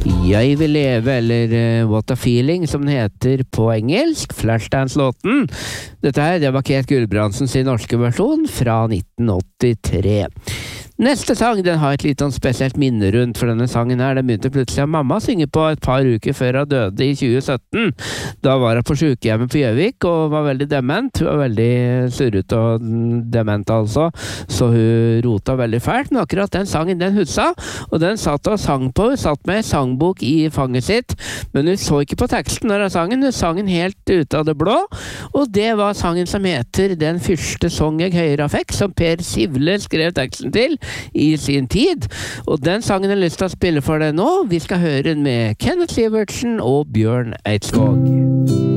Jeg vil leve, eller What a Feeling, som den heter på engelsk, Flashdance-låten. Dette her, det var Keith Gulbrandsen sin norske versjon fra 1983. Neste sang, den har et litt sånn spesielt minne rundt, for denne sangen her, den begynte plutselig av mamma å synge på et par uker før hun døde i 2017. Da var hun på sykehjemmet på Gjøvik og var veldig dement. Hun var veldig surret og dement altså, så hun rota veldig fælt, men akkurat den sangen den huska, og den satt og sang på. Hun satt med sangbok i fanget sitt, men hun så ikke på teksten når hun sang den helt ut av det blå, og det var sangen som heter Den første song jeg høyra fikk, som Per Sivle skrev teksten til i sin tid, og den sangen jeg har lyst til å spille for deg nå. Vi skal høre den med Kenneth Sivertsen og Bjørn Eidsvåg.